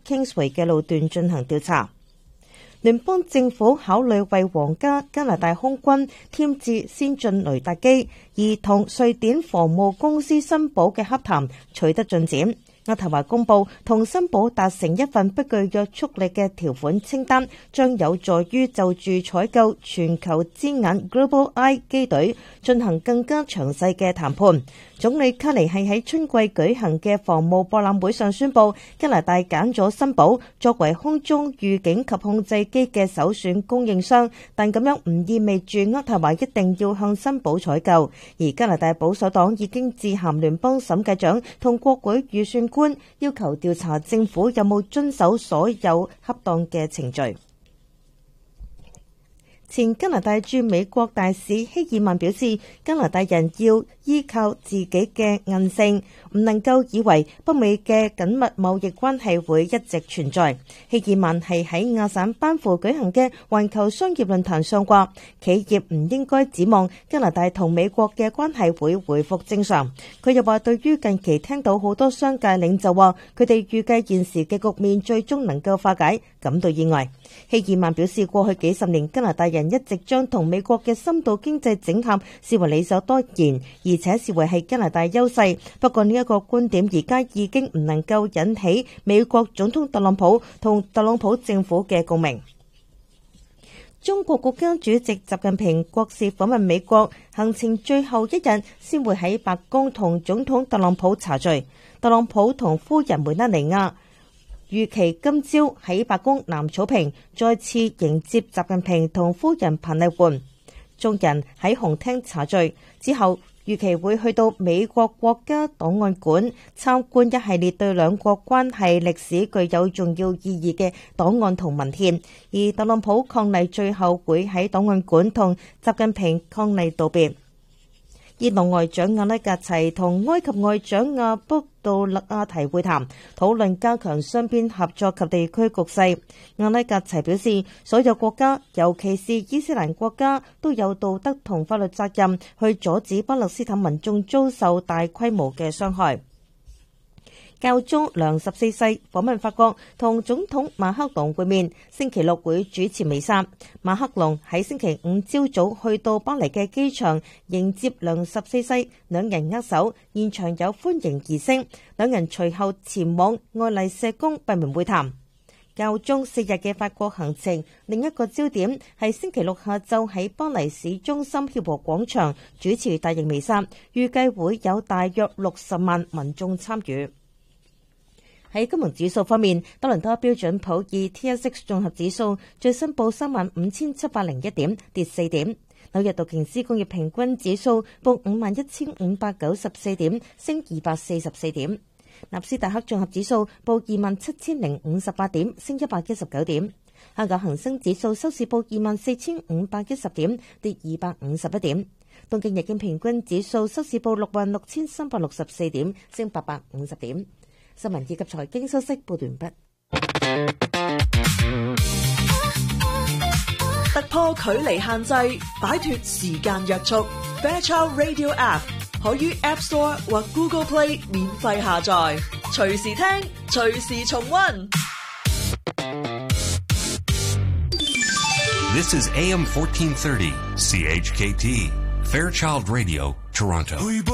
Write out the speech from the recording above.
Kingsway 嘅路段進行調查。聯邦政府考慮為皇家加拿大空軍添置先進雷達機，而同瑞典防務公司申寶嘅洽談取得進展。渥太華公佈同申寶達成一份不具約束力嘅條款清單，將有助於就住採購全球之眼 Global Eye 機隊進行更加詳細嘅談判。總理卡尼係喺春季舉行嘅防務博覽會上宣布，加拿大揀咗申寶作為空中預警及控制機嘅首選供應商，但咁樣唔意味住渥太華一定要向申寶採購。而加拿大保守黨已經致函聯邦審計長同國會預算官，要求調查政府有冇遵守所有恰當嘅程序。前加拿大駐美國大使希爾曼表示，加拿大人要依靠自己嘅韌性，唔能夠以為北美嘅緊密貿易關係會一直存在。希爾曼係喺亞省班夫舉行嘅環球商業論壇上話，企業唔應該指望加拿大同美國嘅關係會回復正常。佢又話，對於近期聽到好多商界領袖話佢哋預計現時嘅局面最終能夠化解，感到意外。希爾曼表示，過去幾十年加拿大人一直將同美國嘅深度經濟整合視為理所當然，而且視為係加拿大優勢。不過呢一個觀點而家已經唔能夠引起美國總統特朗普同特朗普政府嘅共鳴。中國國家主席習近平國事訪問美國，行程最後一日先會喺白宮同總統特朗普茶敘。特朗普同夫人梅拉尼亞預期今朝喺白宮南草坪再次迎接習近平同夫人彭麗媛，眾人喺紅廳茶敘之後，預期會去到美國國家檔案館參觀一系列對兩國關係歷史具有重要意義嘅檔案同文獻，而特朗普伉儷最後會喺檔案館同習近平伉儷道別。伊朗外長阿拉格齊同埃及外長阿卜杜勒阿提會談，討論加強雙邊合作及地區局勢。阿拉格齊表示，所有國家，尤其是伊斯蘭國家，都有道德同法律責任去阻止巴勒斯坦民眾遭受大規模嘅傷害。教宗良14世訪問法國，同總統馬克龍會面，星期六會主持彌撒。馬克龍喺星期五朝早去到巴黎嘅機場迎接良14世，兩人握手，現場有歡迎儀式。兩人隨後前往愛麗舍宮閉門會談。教宗4日嘅法國行程，另一個焦點係星期六下晝喺巴黎市中心協和廣場主持大型彌撒，預計會有大約60萬民眾參與。喺金融指數方面，多倫多標準普爾 TSX 綜合指數最新報35,701點，跌4點；紐約道瓊斯工業平均指數報51,594點，升244點；納斯達克綜合指數報27,058點，升119點；香港恒生指數收市報24,510點，跌251點；東京日經平均指數收市報66,364點，升850點。新聞以及財經消息報完畢。 突破距離限制，擺脫時間約束。Fairchild Radio App 可於 App Store 或 Google Play 免費下載，隨時聽，隨時重溫。 This is AM 1430 CHKT Fairchild Radio Toronto.